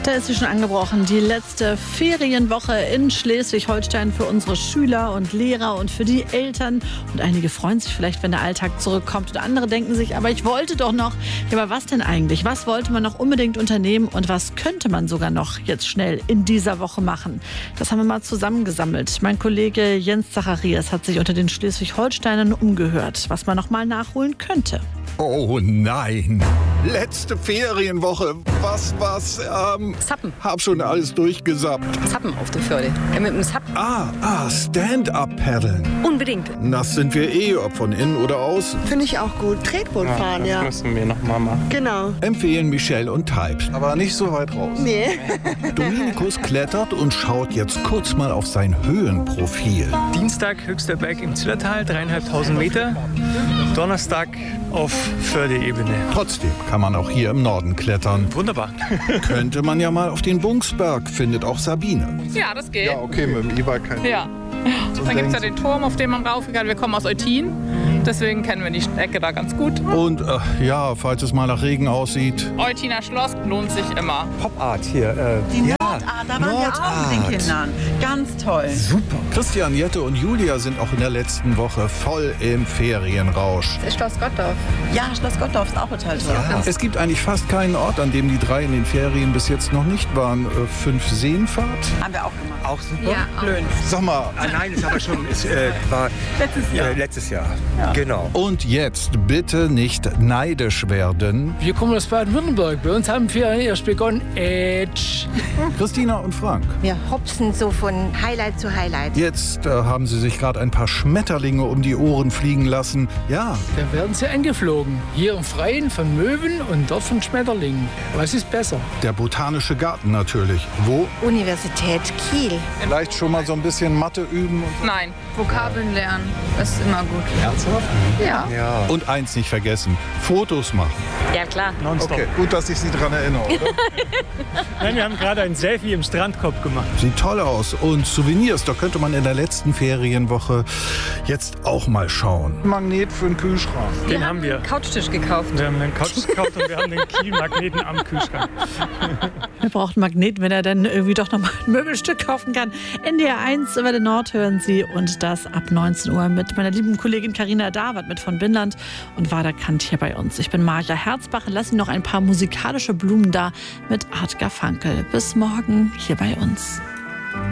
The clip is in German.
Da ist sie schon angebrochen, die letzte Ferienwoche in Schleswig-Holstein für unsere Schüler und Lehrer und für die Eltern. Und einige freuen sich vielleicht, wenn der Alltag zurückkommt. Und andere denken sich, aber ich wollte doch noch. Ja, aber was denn eigentlich? Was wollte man noch unbedingt unternehmen? Und was könnte man sogar noch jetzt schnell in dieser Woche machen? Das haben wir mal zusammengesammelt. Mein Kollege Jens Zacharias hat sich unter den Schleswig-Holsteinern umgehört, was man noch mal nachholen könnte. Oh nein, letzte Ferienwoche. Zappen. Hab schon alles durchgesappt. Zappen auf der Förde. Mit dem Zappen. Stand-up-Paddeln. Unbedingt. Das sind wir ob von innen oder außen. Finde ich auch gut. Tretboot fahren, ja. Das müssen wir noch mal machen. Genau. Empfehlen Michelle und Types. Aber nicht so weit raus. Nee. Dominikus klettert und schaut jetzt kurz mal auf sein Höhenprofil. Dienstag höchster Berg im Zillertal, 3.500 Meter. Donnerstag auf Fördeebene. Trotzdem kann man auch hier im Norden klettern. Wunderbar. Könnte man ja mal auf den Bungsberg, findet auch Sabine. Ja, das geht. Ja, okay, mit dem E-Bike kein Ja. Dann gibt es ja den Turm, auf den man raufgehen kann. Wir kommen aus Eutin, deswegen kennen wir die Ecke da ganz gut. Und falls es mal nach Regen aussieht. Eutiner Schloss lohnt sich immer. Pop-Art hier. Die Nordart, da waren wir auch mit den Kindern. Ganz toll. Super. Christian, Jette und Julia sind auch in der letzten Woche voll im Ferienrausch. Das ist Schloss Gottdorf. Ja, Schloss Gottdorf ist auch total toll. Ja. Es gibt eigentlich fast keinen Ort, an dem die drei in den Ferien bis jetzt noch nicht waren. 5 Seenfahrt. Haben wir auch gemacht. Auch super. Ja. Blöd. Sag mal, Nein, ist aber schon war letztes Jahr. Ja. Genau. Und jetzt bitte nicht neidisch werden. Wir kommen aus Baden-Württemberg. Bei uns haben Ferien erst begonnen. Christina und Frank. Wir hopsen so von Highlight zu Highlight. Jetzt haben sie sich gerade ein paar Schmetterlinge um die Ohren fliegen lassen. Ja, Da werden sie angeflogen. Hier im Freien von Möwen und dort von Schmetterlingen. Was ist besser? der Botanische Garten natürlich. Wo? Universität Kiel. vielleicht schon mal so ein bisschen Mathe üben. Nein. Vokabeln lernen. Das ist immer gut. Ernsthaft? Ja. Ja. Und eins nicht vergessen, Fotos machen. Ja, klar. Okay, gut, dass ich Sie daran erinnere, oder? Nein, wir haben gerade ein Selfie im Strandkorb gemacht. Sieht toll aus. Und Souvenirs, da könnte man in der letzten Ferienwoche jetzt auch mal schauen. Magnet für den Kühlschrank. Den haben wir. Couchtisch gekauft. Wir haben einen Couch gekauft und wir haben den Kiel-Magneten am Kühlschrank. Er braucht einen Magneten, wenn er dann irgendwie doch noch mal ein Möbelstück kaufen kann. NDR 1 über den Nord hören Sie und das ab 19 Uhr mit meiner lieben Kollegin Carina Dawert mit von Binland und Wada Kant hier bei uns. Ich bin Maja Herzbach. Lass Ihnen noch ein paar musikalische Blumen da mit Art Garfunkel. Bis morgen hier bei uns.